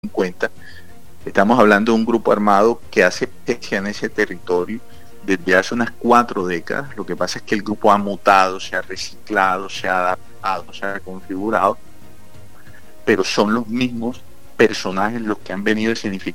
en cuenta. Estamos hablando de un grupo armado que hace presencia en ese territorio desde hace unas 4 décadas. Lo que pasa es que el grupo ha mutado, se ha reciclado, se ha adaptado, se ha configurado, pero son los mismos personajes los que han venido a significar